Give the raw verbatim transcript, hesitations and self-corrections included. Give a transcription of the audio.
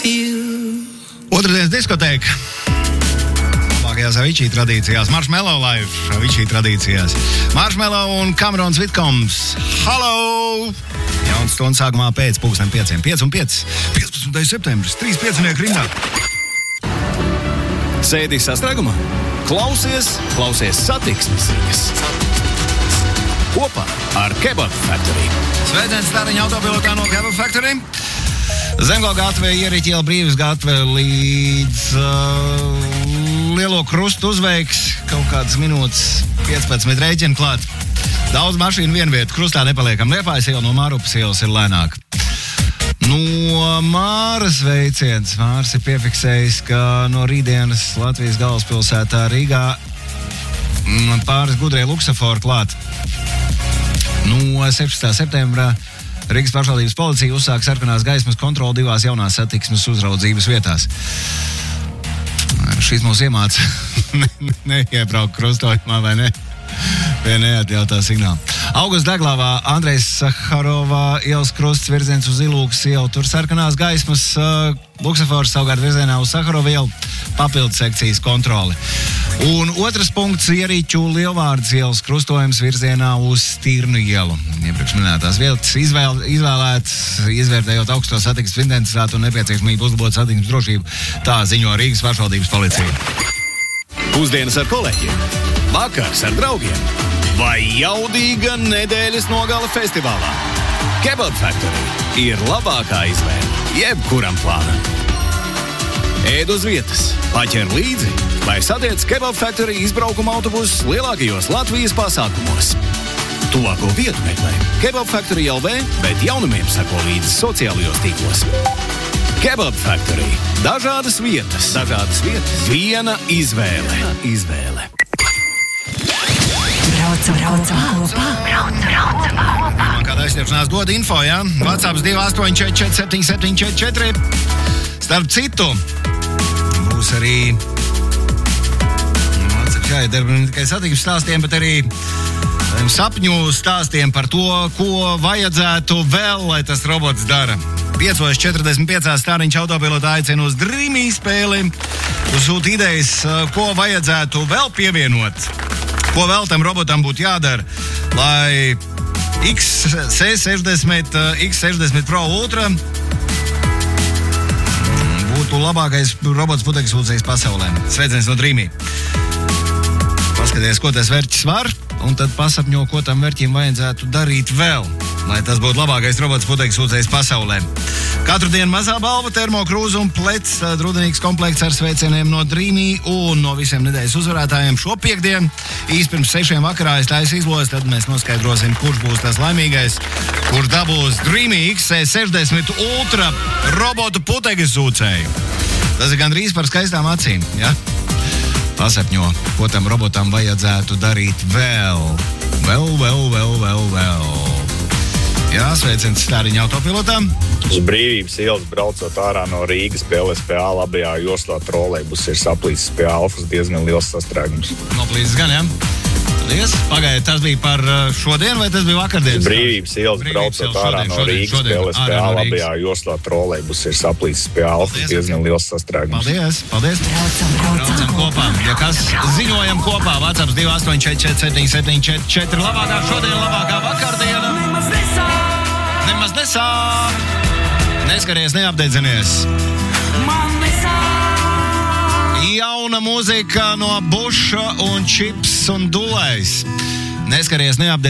Otradienas diskotēka. Labākajās Avicii tradīcijās. Marshmello live Avicii tradīcijās. Marshmello un Camerons Vitkoms. Halo! Jauns stundu sākumā pēc pulksten pieciem. pieci un pieci. piecpadsmitais septembris. Trīs piecinieku rindā. Sēdī sastrēgumā? Klausies, klausies satiksmes ziņas. Kopā ar Kebab Factory. Sveiciens Stāriņa autopilotā no Kebab Factory. Zemgala gatve, Ierīķa iela Brīvības gatve līdz uh, Lielo Krustu uzveiks. Kaut kādas minūtes piecpadsmit rēķini klāt. Daudz mašīnu vienvieta, krustā nepaliekam. Liepājas iela no Mārupas ielas ir lēnāk. No Māras veiciens. Mārs ir piefiksējis, ka no rītdienas Latvijas galvaspilsētā Rīgā pāris gudrie luksafori klāt. No septiņpadsmitā septembrā Rīgas pašvaldības policija uzsāk sarkanās gaismas kontroli divās jaunās satiksmes uzraudzības vietās. Šis mūs iemāca neiebraukt krustojumā, vai ne? Pie neatļautā signāla. Augusta Deglavā Andrejas Saharovā ielas krusts virziens uz Ilūkas ielu. Tur sarkanās gaismas uh, luksafors savukārt virzienā uz Saharova ielu papildu sekcijas kontroli. Un otrs punkts Ierīķu Lielvārdas ielas krustojums virzienā uz Stirnu ielu. Iepriekš minētās vietas izvēl, izvēlētas, izvērtējot augsto satiksmes intensitāti un nepieciešamību uzlabot satiksmes drošību. Tā ziņo Rīgas pašvaldības policija. Pusdienas ar kolēģiem, vakars ar draugiem vai jaudīga nedēļas nogala festivālā. Kebab Factory ir labākā izvēle jebkuram plānam. Ēd uz vietas, paķer līdzi vai satiec Kebab Factory izbraukuma autobusus lielākajos Latvijas pasākumos. Tuvāko vietu meklē Kebab Factory L V, bet jaunumiem sako līdzi sociālajos tīklos. Kebab Factory. Dažādas vietas, dažādas vietas, viena izvēle. Viena izvēle. Braucam, braucam kopā, braucam, braucam kopā. Man kāda aizsniegšanās dod info, jā? Ja? WhatsApp divi astoņi četri četri septiņi septiņi četri četri. Starp citu, būs arī jāiedara ne tikai satiksmes stāstiem, bet arī sapņu stāstiem par to, ko vajadzētu vēl, lai tas robots dara. piecos četrdesmit piecās Stāriņš autopilotā aicina uz Dreamy spēli. Uzsūt idejas, ko vajadzētu vēl pievienot. Ko vēl tam robotam būtu jādara, lai X C sešdesmit, X sešdesmit Pro Ultra būtu labākais robots putekļsūcējs pasaulē. Sveiciens no Dreamy. Paskaties, ko tas verķis var, un tad pasapņo, ko tam verķim vajadzētu darīt vēl, lai tas būtu labākais robots putekļsūcējs pasaulē. Katru dienu mazā balva, termokrūza un plec, rudenīgs komplekts ar sveicieniem no Dreamy un no visiem nedēļas uzvarētājiem šo piekdienu. Īsti pirms sešiem vakarā es taisu izlozi, tad mēs noskaidrosim, kurš būs tas laimīgais, kurš dabūs Dreamy X C sešdesmit Ultra robotu putekļsūcēju. Tas ir gandrīz par skaistām acīm, ja? Pasapņo, ko tam robotam vajadzētu darīt vēl. Vēl, vēl, vēl, vēl, vēl. Jā, sveiciens Stāriņa autopilotam. Uz Brīvības ielas braucot ārā no Rīgas pie L S P A labajā joslā trolejbus ir saplīsis pie Alfas diezgan liels sastrēgums. Noplīsis gan, jā? Paldies. Pagaidiet, tas bija par šodien vai tas bija vakardienas? Brīvības ielas braucot ārā no Rīgas pie L S P A labajā joslā trolejbus ir saplīsis pie Alfas diezgan liels sastrēgums. Paldies, paldies. Braucam, braucam, Braucam kopā. Ja kas ziņojam kopā, WhatsApp divi astoņi četri četri septiņi septiņi četri četri. Labākā šodien, labākā vakardiena. Nemaz nesā. Nemaz nesā. Neskaries, neapdedzinies. Man nesā. Jauna mūzika no Buša un Čips un Dulais. Neskaries, neapdedzinies.